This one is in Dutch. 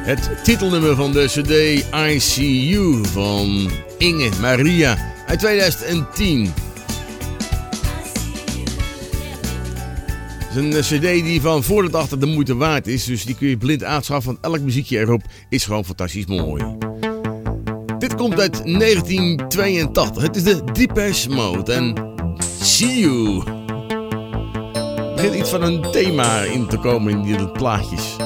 Het titelnummer van de CD I See You van Inge Maria uit 2010. Het is een CD die van voor tot achter de moeite waard is, dus die kun je blind aanschaffen, want elk muziekje erop is gewoon fantastisch mooi. Dit komt uit 1982. Het is de Depeche Mode en See You. Er begint iets van een thema in te komen in die plaatjes.